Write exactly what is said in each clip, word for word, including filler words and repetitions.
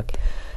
आप?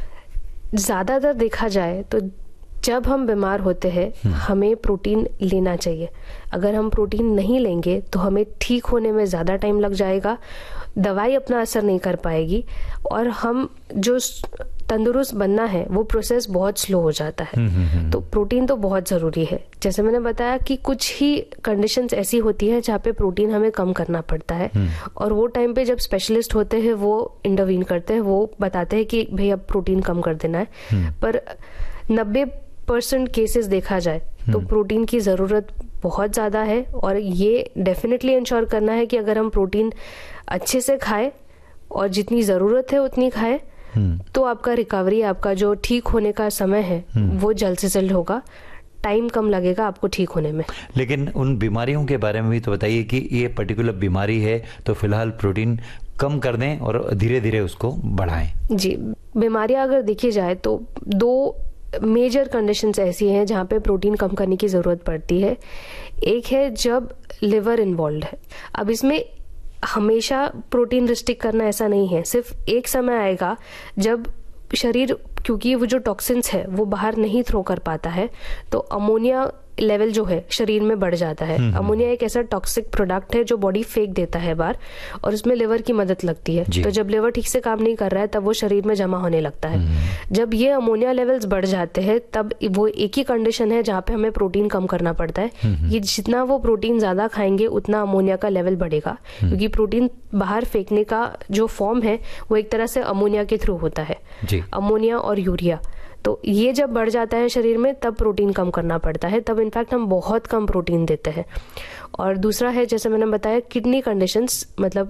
ज़्यादातर देखा जाए तो जब हम बीमार होते हैं हमें प्रोटीन लेना चाहिए। अगर हम प्रोटीन नहीं लेंगे तो हमें ठीक होने में ज़्यादा टाइम लग जाएगा, दवाई अपना असर नहीं कर पाएगी, और हम जो तंदुरुस्त बनना है वो प्रोसेस बहुत स्लो हो जाता है। तो प्रोटीन तो बहुत ज़रूरी है। जैसे मैंने बताया कि कुछ ही कंडीशंस ऐसी होती हैं जहाँ पे प्रोटीन हमें कम करना पड़ता है, और वो टाइम पे जब स्पेशलिस्ट होते हैं वो इंटरवीन करते हैं, वो बताते हैं कि भाई अब प्रोटीन कम कर देना है। पर नब्बे परसेंट केसेस देखा जाए तो प्रोटीन की ज़रूरत बहुत ज़्यादा है, और ये डेफिनेटली इंश्योर करना है कि अगर हम प्रोटीन अच्छे से खाएं और जितनी ज़रूरत है उतनी खाएं तो आपका रिकवरी, आपका जो ठीक होने का समय है वो जल्द से जल्द होगा, टाइम कम लगेगा आपको ठीक होने में। लेकिन उन बीमारियों के बारे में भी तो बताइए कि ये पर्टिकुलर बीमारी है तो फिलहाल प्रोटीन कम कर दें और धीरे धीरे उसको बढ़ाएं। जी, बीमारियां अगर देखी जाए तो दो मेजर कंडीशंस ऐसी हैं जहाँ पे प्रोटीन कम करने की ज़रूरत पड़ती है। एक है जब लिवर इन्वॉल्व है। अब इसमें हमेशा प्रोटीन रिस्ट्रिक्ट करना ऐसा नहीं है, सिर्फ एक समय आएगा जब शरीर, क्योंकि वो जो टॉक्सिन्स है वो बाहर नहीं थ्रो कर पाता है, तो अमोनिया लेवल जो है शरीर में बढ़ जाता है। अमोनिया एक ऐसा टॉक्सिक प्रोडक्ट है जो बॉडी फेंक देता है बाहर, और उसमें लिवर की मदद लगती है। तो जब लिवर ठीक से काम नहीं कर रहा है तब वो शरीर में जमा होने लगता है। जब ये अमोनिया लेवल्स बढ़ जाते हैं तब वो एक ही कंडीशन है जहाँ पे हमें प्रोटीन कम करना पड़ता है। ये जितना वो प्रोटीन ज्यादा खाएंगे उतना अमोनिया का लेवल बढ़ेगा, क्योंकि प्रोटीन बाहर फेंकने का जो फॉर्म है वो एक तरह से अमोनिया के थ्रू होता है, अमोनिया और यूरिया। तो ये जब बढ़ जाता है शरीर में तब प्रोटीन कम करना पड़ता है, तब इनफैक्ट हम बहुत कम प्रोटीन देते हैं। और दूसरा है, जैसे मैंने बताया, किडनी कंडीशंस, मतलब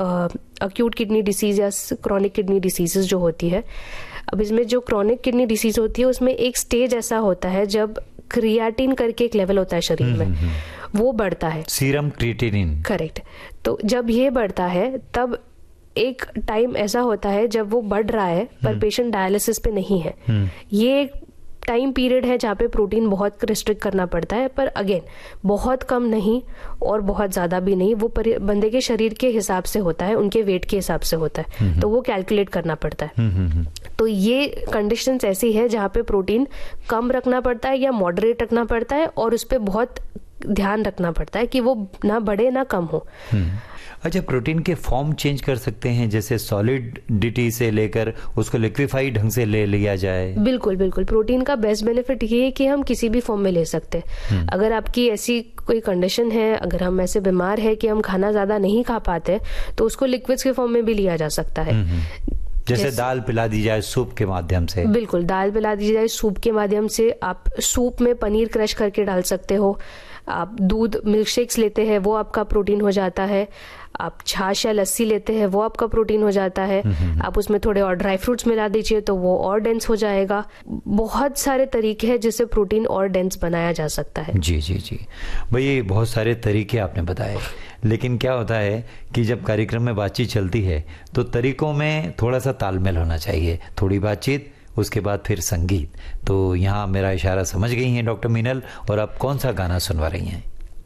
अक्यूट किडनी डिसीज या क्रॉनिक किडनी डिसीजेस जो होती है। अब इसमें जो क्रॉनिक किडनी डिसीज होती है उसमें एक स्टेज ऐसा होता है जब क्रिएटिन करके एक लेवल होता है शरीर में, वो बढ़ता है, सीरम क्रिएटिनिन, करेक्ट। तो जब ये बढ़ता है तब एक टाइम ऐसा होता है जब वो बढ़ रहा है पर पेशेंट डायलिसिस पे नहीं है। ये एक टाइम पीरियड है जहाँ पे प्रोटीन बहुत रिस्ट्रिक्ट करना पड़ता है, पर अगेन बहुत कम नहीं और बहुत ज़्यादा भी नहीं, वो बंदे के शरीर के हिसाब से होता है, उनके वेट के हिसाब से होता है, तो वो कैलकुलेट करना पड़ता है। तो ये कंडीशंस ऐसी है जहाँ पे प्रोटीन कम रखना पड़ता है या मॉडरेट रखना पड़ता है, और उस पर बहुत ध्यान रखना पड़ता है कि वो ना बढ़े ना कम हो। अच्छा, प्रोटीन के फॉर्म चेंज कर सकते हैं, जैसे सॉलिडिटी से लेकर उसको लिक्विफाइड ढंग से ले लिया जाए? बिल्कुल बिल्कुल, प्रोटीन का बेस्ट बेनिफिट ये है कि हम किसी भी फॉर्म में ले सकते हैं। अगर आपकी ऐसी कोई कंडीशन है, अगर हम ऐसे बीमार है कि हम खाना ज्यादा नहीं खा पाते, तो उसको लिक्विड्स के फॉर्म में भी लिया जा सकता है। जैसे yes. दाल पिला दी जाए सूप के माध्यम से? बिल्कुल, दाल पिला दी जाए सूप के माध्यम से। आप सूप में पनीर क्रश करके डाल सकते हो, आप दूध मिल्क शेक्स लेते हैं वो आपका प्रोटीन हो जाता है, आप छाछ या लस्सी लेते हैं वो आपका प्रोटीन हो जाता है, आप उसमें थोड़े और ड्राई फ्रूट्स मिला दीजिए तो वो और डेंस हो जाएगा। बहुत सारे तरीके हैं जिससे प्रोटीन और डेंस बनाया जा सकता है। जी जी जी भाई, बहुत सारे तरीके आपने बताए, लेकिन क्या होता है कि जब कार्यक्रम में बातचीत चलती है तो तरीकों में थोड़ा सा तालमेल होना चाहिए, थोड़ी बातचीत उसके बाद फिर संगीत। तो यहाँ मेरा इशारा समझ गई हैं डॉक्टर मीनल, और आप कौन सा गाना सुनवा रही हैं?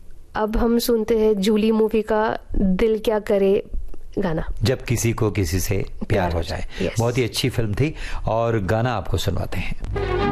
अब हम सुनते हैं जूली मूवी का दिल क्या करे गाना, जब किसी को किसी से प्यार हो जाए। बहुत ही अच्छी फिल्म थी और गाना आपको सुनवाते हैं।